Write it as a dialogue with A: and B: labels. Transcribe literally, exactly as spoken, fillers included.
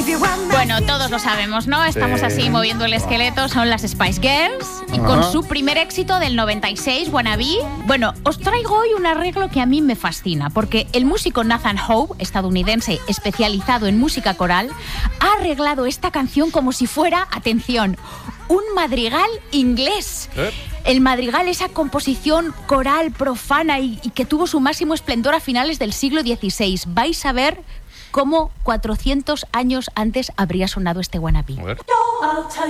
A: Bueno, todos lo sabemos, ¿no? Estamos
B: Sí.
A: así moviendo el esqueleto, son las Spice Girls. Y
B: Ajá.
A: con su primer éxito del noventa y seis, Wannabe. Bueno, os traigo hoy un arreglo que a mí me fascina, porque el músico Nathan Howe, estadounidense especializado en música coral, ha arreglado esta canción como si fuera, atención, un madrigal inglés.
B: ¿Eh?
A: El madrigal, esa composición coral profana y, y que tuvo su máximo esplendor a finales del siglo dieciséis. Vais a ver cómo cuatrocientos años antes habría sonado este Wannabe.
B: A ver.